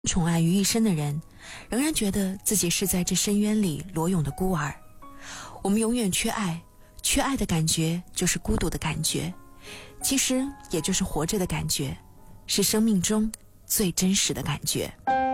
宠爱于一身的人，仍然觉得自己是在这深渊里裸泳的孤儿。我们永远缺爱，缺爱的感觉就是孤独的感觉，其实也就是活着的感觉，是生命中最真实的感觉。